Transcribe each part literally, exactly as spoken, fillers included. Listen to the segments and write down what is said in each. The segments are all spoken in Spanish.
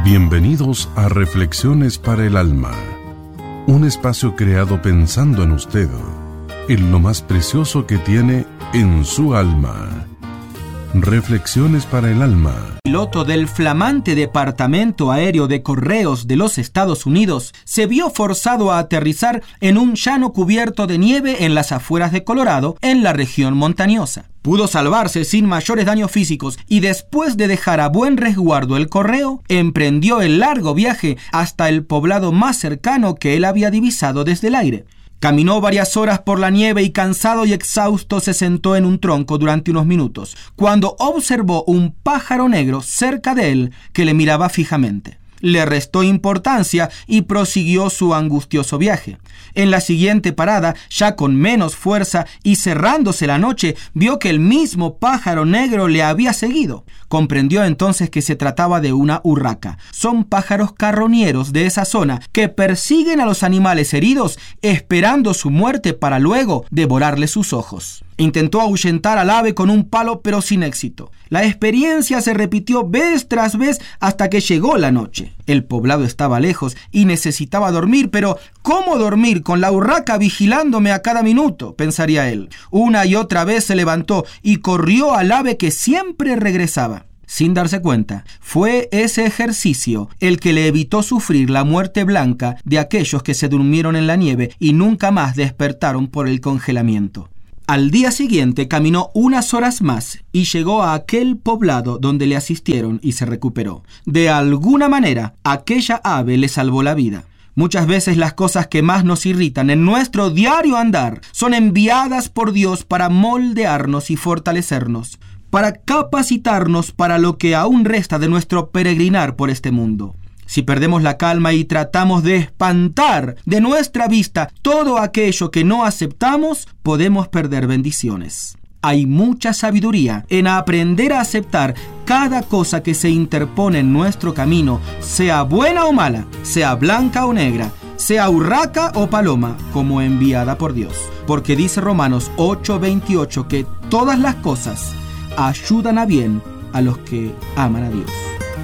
Bienvenidos a Reflexiones para el Alma, un espacio creado pensando en usted, en lo más precioso que tiene en su alma. Reflexiones para el Alma. El piloto del flamante Departamento Aéreo de Correos de los Estados Unidos se vio forzado a aterrizar en un llano cubierto de nieve en las afueras de Colorado, en la región montañosa. Pudo salvarse sin mayores daños físicos y después de dejar a buen resguardo el correo, emprendió el largo viaje hasta el poblado más cercano que él había divisado desde el aire. Caminó varias horas por la nieve y cansado y exhausto se sentó en un tronco durante unos minutos, cuando observó un pájaro negro cerca de él que le miraba fijamente. Le restó importancia y prosiguió su angustioso viaje. En la siguiente parada, ya con menos fuerza y cerrándose la noche, vio que el mismo pájaro negro le había seguido. Comprendió entonces que se trataba de una urraca. Son pájaros carroñeros de esa zona que persiguen a los animales heridos esperando su muerte para luego devorarle sus ojos. Intentó ahuyentar al ave con un palo, pero sin éxito. La experiencia se repitió vez tras vez hasta que llegó la noche. El poblado estaba lejos y necesitaba dormir, pero ¿cómo dormir con la urraca vigilándome a cada minuto?, pensaría él. Una y otra vez se levantó y corrió al ave que siempre regresaba. Sin darse cuenta, fue ese ejercicio el que le evitó sufrir la muerte blanca de aquellos que se durmieron en la nieve y nunca más despertaron por el congelamiento. Al día siguiente caminó unas horas más y llegó a aquel poblado donde le asistieron y se recuperó. De alguna manera, aquella ave le salvó la vida. Muchas veces las cosas que más nos irritan en nuestro diario andar son enviadas por Dios para moldearnos y fortalecernos, para capacitarnos para lo que aún resta de nuestro peregrinar por este mundo. Si perdemos la calma y tratamos de espantar de nuestra vista todo aquello que no aceptamos, podemos perder bendiciones. Hay mucha sabiduría en aprender a aceptar cada cosa que se interpone en nuestro camino, sea buena o mala, sea blanca o negra, sea urraca o paloma, como enviada por Dios. Porque dice Romanos ocho veintiocho que todas las cosas ayudan a bien a los que aman a Dios.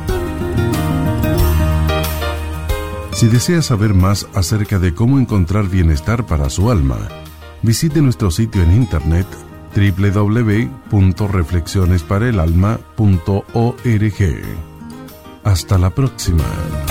Si desea saber más acerca de cómo encontrar bienestar para su alma, visite nuestro sitio en internet doble u doble u doble u punto reflexiones para el alma punto org. Hasta la próxima.